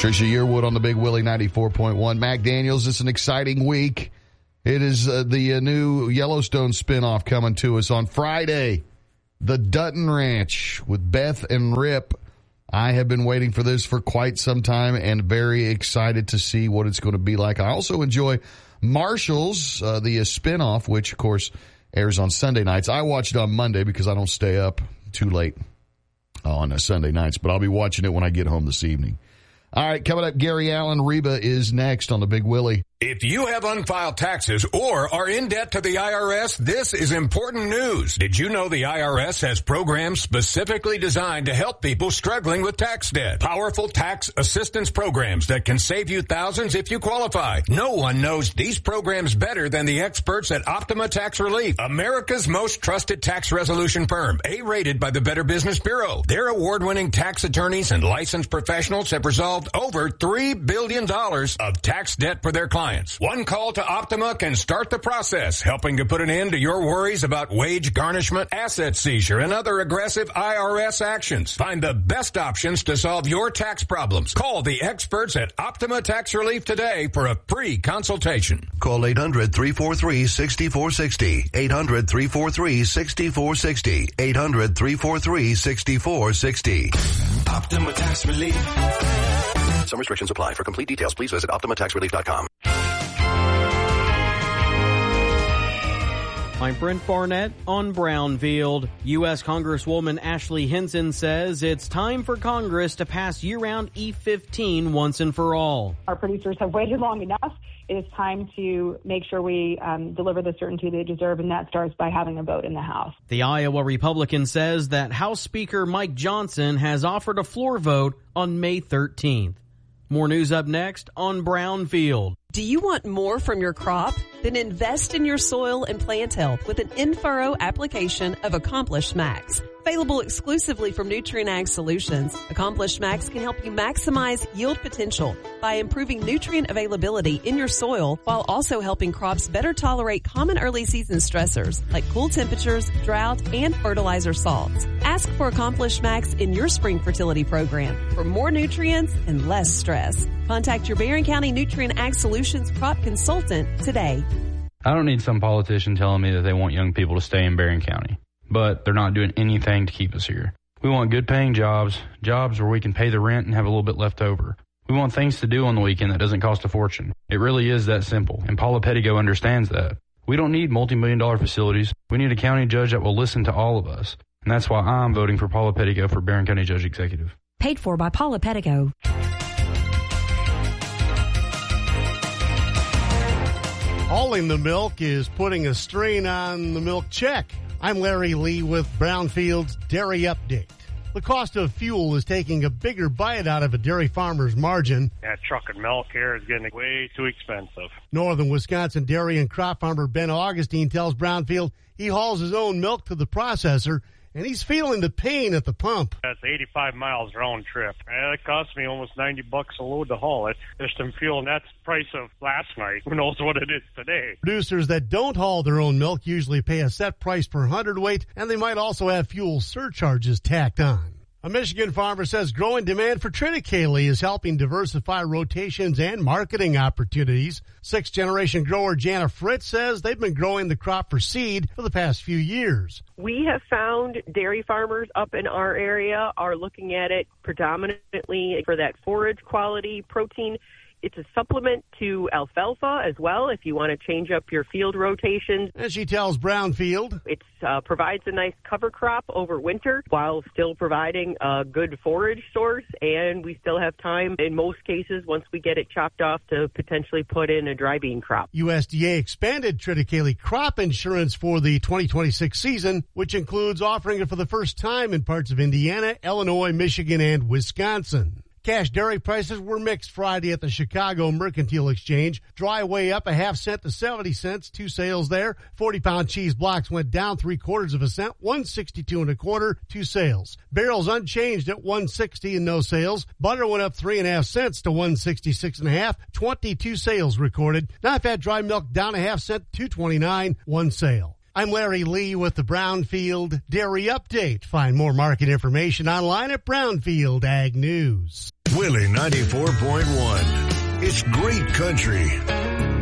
Tricia Yearwood on the Big Willie 94.1. Mac Daniels, it's an exciting week. It is the new Yellowstone spinoff coming to us on Friday. The Dutton Ranch with Beth and Rip. I have been waiting for this for quite some time and very excited to see what it's going to be like. I also enjoy Marshals, the spinoff, which, of course, airs on Sunday nights. I watch it on Monday because I don't stay up too late on Sunday nights, but I'll be watching it when I get home this evening. All right, coming up, Gary Allen. Reba is next on the Big Willie. If you have unfiled taxes or are in debt to the IRS, this is important news. Did you know the IRS has programs specifically designed to help people struggling with tax debt? Powerful tax assistance programs that can save you thousands if you qualify. No one knows these programs better than the experts at Optima Tax Relief, America's most trusted tax resolution firm, A-rated by the Better Business Bureau. Their award-winning tax attorneys and licensed professionals have resolved over $3 billion of tax debt for their clients. One call to Optima can start the process, helping to put an end to your worries about wage garnishment, asset seizure, and other aggressive IRS actions. Find the best options to solve your tax problems. Call the experts at Optima Tax Relief today for a free consultation. Call 800-343-6460. 800-343-6460. 800-343-6460. Optima Tax Relief. Some restrictions apply. For complete details, please visit OptimaTaxRelief.com. I'm Brent Barnett on Brownfield. U.S. Congresswoman Ashley Hinson says it's time for Congress to pass year-round E15 once and for all. Our producers have waited long enough. It is time to make sure we deliver the certainty they deserve, and that starts by having a vote in the House. The Iowa Republican says that House Speaker Mike Johnson has offered a floor vote on May 13th. More news up next on Brownfield. Do you want more from your crop? Then invest in your soil and plant health with an in-furrow application of Accomplish Max. Available exclusively from Nutrien Ag Solutions, Accomplish Max can help you maximize yield potential by improving nutrient availability in your soil while also helping crops better tolerate common early season stressors like cool temperatures, drought, and fertilizer salts. Ask for Accomplish Max in your spring fertility program for more nutrients and less stress. Contact your Barron County Nutrien Ag Solutions crop consultant today. I don't need some politician telling me that they want young people to stay in Barron County, but they're not doing anything to keep us here. We want good paying jobs where we can pay the rent and have a little bit left over. We want things to do on the weekend that doesn't cost a fortune. It really is that simple, and Paula Pettigo understands that. We don't need multi-million-dollar facilities. We need a county judge that will listen to all of us, and that's why I'm voting for Paula Pettigo for Barron County Judge Executive. Paid for by Paula Pettigo. Hauling the milk is putting a strain on the milk check. I'm Larry Lee with Brownfield's Dairy Update. The cost of fuel is taking a bigger bite out of a dairy farmer's margin. That trucking milk here is getting way too expensive. Northern Wisconsin dairy and crop farmer Ben Augustine tells Brownfield he hauls his own milk to the processor, and he's feeling the pain at the pump. That's 85 miles round trip. It cost me almost $90 a load to haul it. Just in fuel, and that's the price of last night. Who knows what it is today? Producers that don't haul their own milk usually pay a set price per hundredweight, and they might also have fuel surcharges tacked on. A Michigan farmer says growing demand for triticale is helping diversify rotations and marketing opportunities. Sixth-generation grower Jana Fritz says they've been growing the crop for seed for the past few years. We have found dairy farmers up in our area are looking at it predominantly for that forage quality protein. It's a supplement to alfalfa as well if you want to change up your field rotations. As she tells Brownfield, it provides a nice cover crop over winter while still providing a good forage source, and we still have time in most cases once we get it chopped off to potentially put in a dry bean crop. USDA expanded triticale crop insurance for the 2026 season, which includes offering it for the first time in parts of Indiana, Illinois, Michigan, and Wisconsin. Cash dairy prices were mixed Friday at the Chicago Mercantile Exchange. Dry way up a half cent to 70 cents. Two sales there. 40-pound cheese blocks went down 3/4 cent. 162 1/4. Two sales. Barrels unchanged at 160 and no sales. Butter went up 3.5 cents to 166 1/2. 22 sales recorded. Non-fat dry milk down a half cent. 2.29. One sale. I'm Larry Lee with the Brownfield Dairy Update. Find more market information online at Brownfield Ag News. Willie 94.1. It's great country.